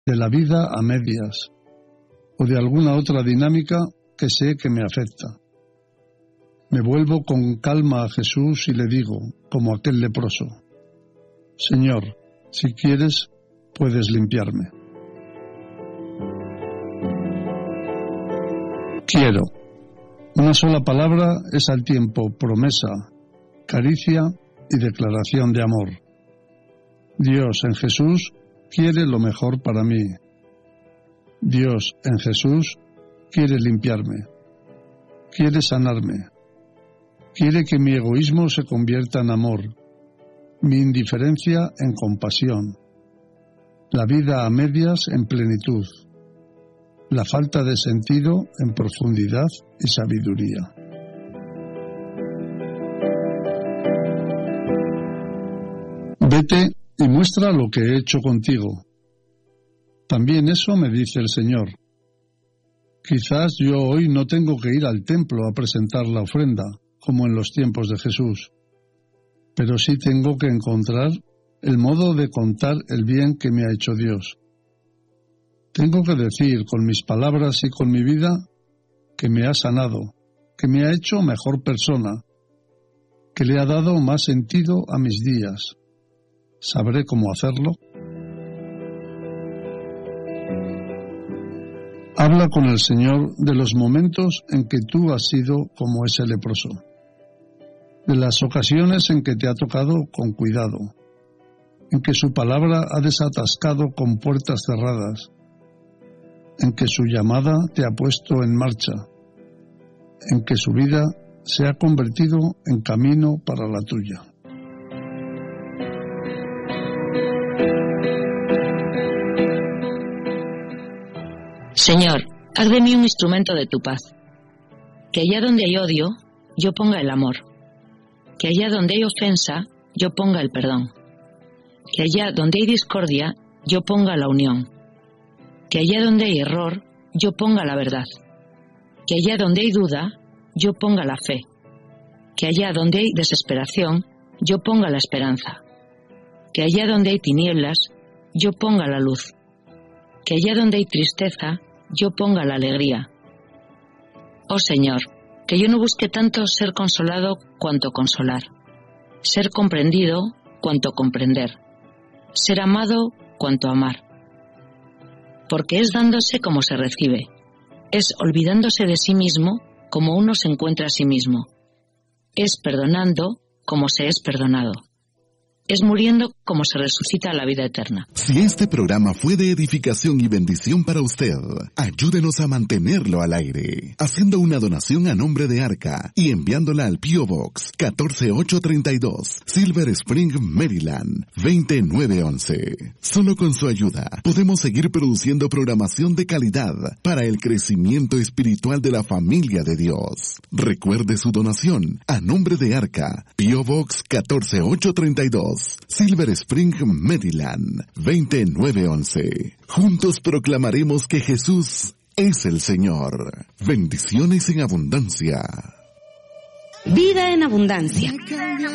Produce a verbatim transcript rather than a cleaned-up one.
de la vida a medias o de alguna otra dinámica que sé que me afecta. Me vuelvo con calma a Jesús y le digo, como aquel leproso, Señor, si quieres, puedes limpiarme. Quiero. Una sola palabra es al tiempo promesa, caricia y declaración de amor. Dios en Jesús quiere lo mejor para mí. Dios en Jesús quiere limpiarme, quiere sanarme, quiere que mi egoísmo se convierta en amor, mi indiferencia en compasión, la vida a medias en plenitud, la falta de sentido en profundidad y sabiduría. Vete y muestra lo que he hecho contigo. También eso me dice el Señor. Quizás yo hoy no tengo que ir al templo a presentar la ofrenda, como en los tiempos de Jesús, pero sí tengo que encontrar el modo de contar el bien que me ha hecho Dios. Tengo que decir con mis palabras y con mi vida que me ha sanado, que me ha hecho mejor persona, que le ha dado más sentido a mis días. ¿Sabré cómo hacerlo? Habla con el Señor de los momentos en que tú has sido como ese leproso, de las ocasiones en que te ha tocado con cuidado, en que su palabra ha desatascado con puertas cerradas, en que su llamada te ha puesto en marcha, en que su vida se ha convertido en camino para la tuya. Señor, haz de mí un instrumento de tu paz. Que allá donde hay odio, yo ponga el amor. Que allá donde hay ofensa, yo ponga el perdón. Que allá donde hay discordia, yo ponga la unión. Que allá donde hay error, yo ponga la verdad. Que allá donde hay duda, yo ponga la fe. Que allá donde hay desesperación, yo ponga la esperanza. Que allá donde hay tinieblas, yo ponga la luz. Que allá donde hay tristeza, yo ponga la alegría. Oh Señor, que yo no busque tanto ser consolado cuanto consolar, ser comprendido cuanto comprender, ser amado cuanto amar. Porque es dándose como se recibe, es olvidándose de sí mismo como uno se encuentra a sí mismo, es perdonando como se es perdonado. Es muriendo como se resucita a la vida eterna. Si este programa fue de edificación y bendición para usted, ayúdenos a mantenerlo al aire, haciendo una donación a nombre de Arca y enviándola al P O Box catorce ocho treinta y dos, Silver Spring, Maryland, veinte nueve once. Solo con su ayuda podemos seguir produciendo programación de calidad para el crecimiento espiritual de la familia de Dios. Recuerde su donación a nombre de Arca, P O Box catorce ocho treinta y dos, Silver Spring, Maryland, veinte nueve once. Juntos proclamaremos que Jesús es el Señor. Bendiciones en abundancia. Vida en abundancia.